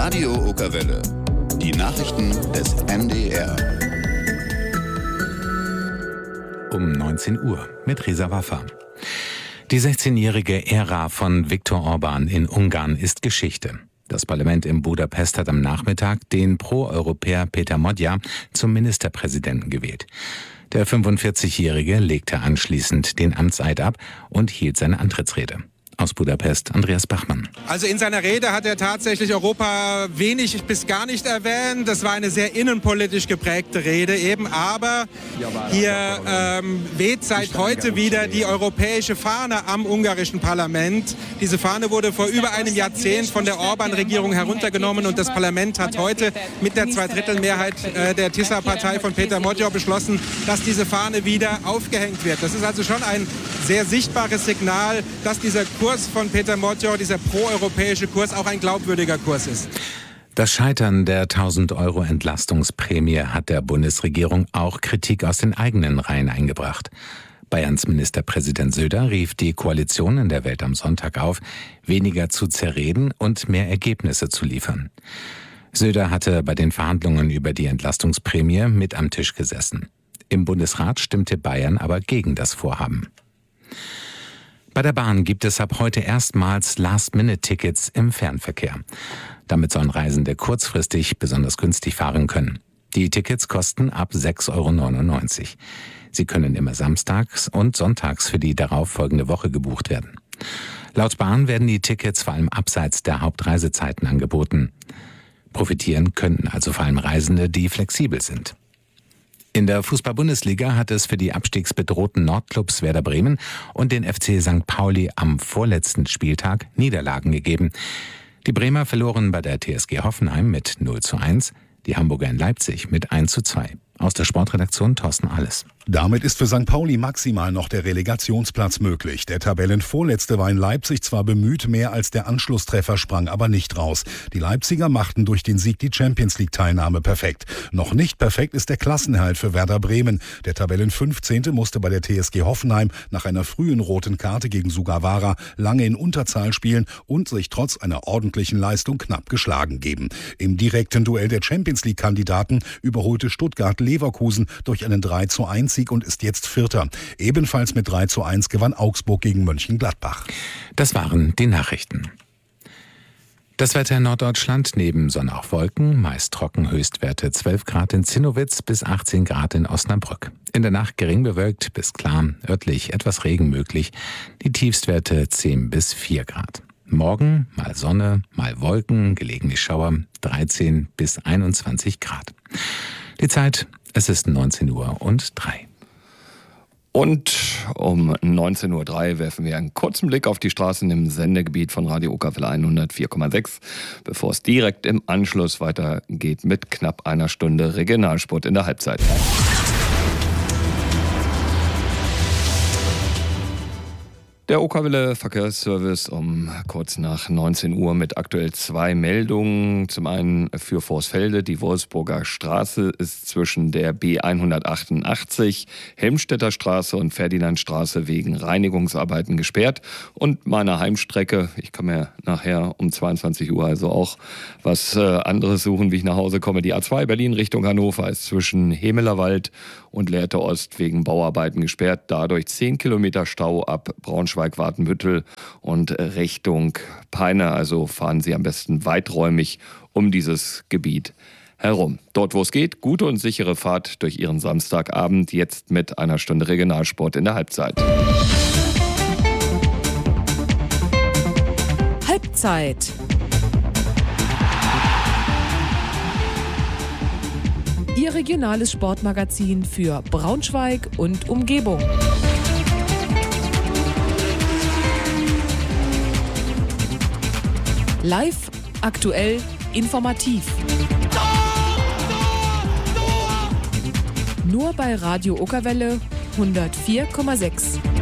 Radio Okerwelle. Die Nachrichten des NDR. Um 19 Uhr mit Reza Waffa. Die 16-jährige Ära von Viktor Orbán in Ungarn ist Geschichte. Das Parlament in Budapest hat am Nachmittag den Pro-Europäer Péter Magyar zum Ministerpräsidenten gewählt. Der 45-Jährige legte anschließend den Amtseid ab und hielt seine Antrittsrede. Aus Budapest, Andreas Bachmann. Also in seiner Rede hat er tatsächlich Europa wenig bis gar nicht erwähnt. Das war eine sehr innenpolitisch geprägte Rede eben. Aber hier weht seit heute wieder die europäische Fahne am ungarischen Parlament. Diese Fahne wurde vor über einem Jahrzehnt von der Orbán-Regierung heruntergenommen. Und das Parlament hat heute mit der Zweidrittelmehrheit der TISA-Partei von Péter Magyar beschlossen, dass diese Fahne wieder aufgehängt wird. Das ist also schon ein sehr sichtbares Signal, dass dieser Kurs von Péter Magyar, dieser proeuropäische Kurs, auch ein glaubwürdiger Kurs ist. Das Scheitern der 1.000 € Entlastungsprämie hat der Bundesregierung auch Kritik aus den eigenen Reihen eingebracht. Bayerns Ministerpräsident Söder rief die Koalition in der Welt am Sonntag auf, weniger zu zerreden und mehr Ergebnisse zu liefern. Söder hatte bei den Verhandlungen über die Entlastungsprämie mit am Tisch gesessen. Im Bundesrat stimmte Bayern aber gegen das Vorhaben. Bei der Bahn gibt es ab heute erstmals Last-Minute-Tickets im Fernverkehr. Damit sollen Reisende kurzfristig besonders günstig fahren können. Die Tickets kosten ab 6,99 €. Sie können immer samstags und sonntags für die darauffolgende Woche gebucht werden. Laut Bahn werden die Tickets vor allem abseits der Hauptreisezeiten angeboten. Profitieren könnten also vor allem Reisende, die flexibel sind. In der Fußball-Bundesliga hat es für die abstiegsbedrohten Nordclubs Werder Bremen und den FC St. Pauli am vorletzten Spieltag Niederlagen gegeben. Die Bremer verloren bei der TSG Hoffenheim mit 0:1, die Hamburger in Leipzig mit 1:2. Aus der Sportredaktion Thorsten Alles. Damit ist für St. Pauli maximal noch der Relegationsplatz möglich. Der Tabellenvorletzte war in Leipzig zwar bemüht, mehr als der Anschlusstreffer sprang aber nicht raus. Die Leipziger machten durch den Sieg die Champions-League-Teilnahme perfekt. Noch nicht perfekt ist der Klassenerhalt für Werder Bremen. Der Tabellen-15. musste bei der TSG Hoffenheim nach einer frühen roten Karte gegen Sugawara lange in Unterzahl spielen und sich trotz einer ordentlichen Leistung knapp geschlagen geben. Im direkten Duell der Champions-League-Kandidaten überholte Stuttgart Leverkusen durch einen 3:1 Sieg und ist jetzt Vierter. Ebenfalls mit 3:1 gewann Augsburg gegen Mönchengladbach. Das waren die Nachrichten. Das Wetter in Norddeutschland, neben Sonne auch Wolken, meist trocken, Höchstwerte 12 Grad in Zinnowitz bis 18 Grad in Osnabrück. In der Nacht gering bewölkt bis klar, örtlich etwas Regen möglich, die Tiefstwerte 10 bis 4 Grad. Morgen mal Sonne, mal Wolken, gelegentlich Schauer, 13 bis 21 Grad. Die Zeit, es ist 19:03 Und um 19:03 werfen wir einen kurzen Blick auf die Straßen im Sendegebiet von Radio Okerwelle 104,6, bevor es direkt im Anschluss weitergeht mit knapp einer Stunde Regionalsport in der Halbzeit. Der Okerwelle Verkehrsservice um kurz nach 19 Uhr mit aktuell 2 Meldungen. Zum einen für Vorsfelde. Die Wolfsburger Straße ist zwischen der B188, Helmstedter Straße und Ferdinandstraße wegen Reinigungsarbeiten gesperrt. Und meine Heimstrecke, ich kann mir nachher um 22 Uhr also auch was anderes suchen, wie ich nach Hause komme. Die A2 Berlin Richtung Hannover ist zwischen Hemelerwald und Lehrte Ost wegen Bauarbeiten gesperrt. Dadurch 10 Kilometer Stau ab Braunschweig-Watenbüttel und Richtung Peine. Also fahren Sie am besten weiträumig um dieses Gebiet herum. Dort, wo es geht, gute und sichere Fahrt durch Ihren Samstagabend. Jetzt mit einer Stunde Regionalsport in der Halbzeit. Halbzeit. Ihr regionales Sportmagazin für Braunschweig und Umgebung. Live, aktuell, informativ. Nur bei Radio Okerwelle 104,6.